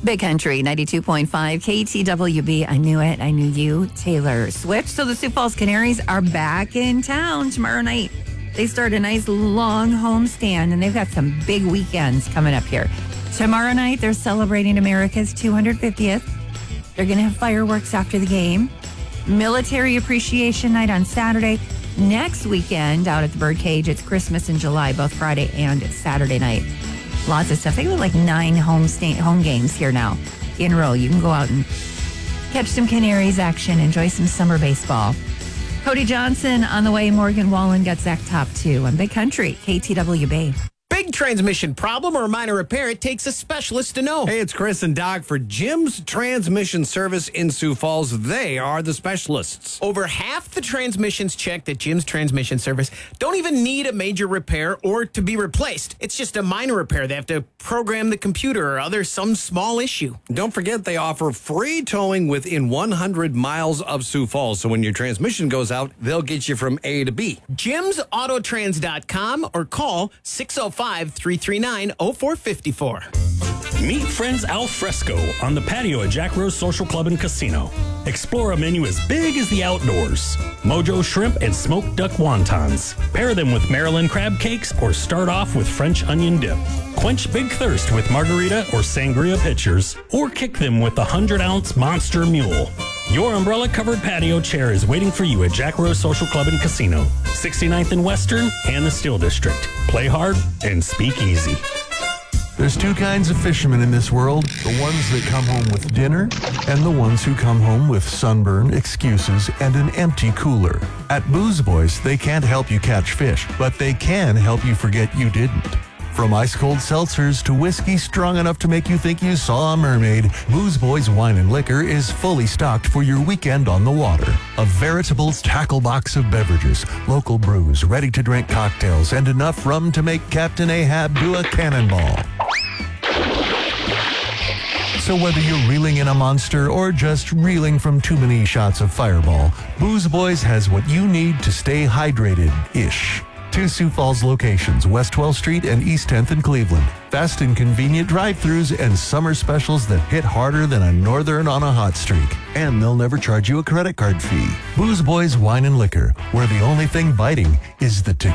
Big Country 92.5 KTWB. I knew it. I knew you. Taylor Swift. So the Sioux Falls Canaries are back in town tomorrow night. They start a nice long homestand, and they've got some big weekends coming up here. Tomorrow night, they're celebrating America's 250th. They're going to have fireworks after the game. Military Appreciation Night on Saturday. Next weekend, out at the Birdcage, it's Christmas in July, both Friday and Saturday night. Lots of stuff. They got like 9 home games here now in a row. You can go out and catch some Canaries action, enjoy some summer baseball. Cody Johnson on the way. Morgan Wallen got Zach Top 2 on Big Country, KTWB. Big transmission problem or minor repair, it takes a specialist to know. Hey, it's Chris and Doc for Jim's Transmission Service in Sioux Falls. They are the specialists. Over half the transmissions checked at Jim's Transmission Service don't even need a major repair or to be replaced. It's just a minor repair. They have to program the computer or some small issue. Don't forget they offer free towing within 100 miles of Sioux Falls. So when your transmission goes out, they'll get you from A to B. JimsAutotrans.com or call 605-339-0454. Meet friends al fresco on the patio at Jack Rose Social Club and Casino. Explore a menu as big as the outdoors. Mojo shrimp and smoked duck wontons. Pair them with Maryland crab cakes or start off with French onion dip. Quench big thirst with margarita or sangria pitchers, or kick them with the 100-ounce Monster Mule. Your umbrella-covered patio chair is waiting for you at Jack Rose Social Club and Casino, 69th and Western and the Steel District. Play hard and speak easy. There's 2 kinds of fishermen in this world, the ones that come home with dinner and the ones who come home with sunburn, excuses, and an empty cooler. At Booze Boys, they can't help you catch fish, but they can help you forget you didn't. From ice-cold seltzers to whiskey strong enough to make you think you saw a mermaid, Booze Boys Wine and Liquor is fully stocked for your weekend on the water. A veritable tackle box of beverages, local brews, ready-to-drink cocktails, and enough rum to make Captain Ahab do a cannonball. So whether you're reeling in a monster or just reeling from too many shots of Fireball, Booze Boys has what you need to stay hydrated-ish. 2 Sioux Falls locations, West 12th Street and East 10th in Cleveland. Fast and convenient drive-thrus and summer specials that hit harder than a northern on a hot streak. And they'll never charge you a credit card fee. Booze Boys Wine and Liquor, where the only thing biting is the tequila.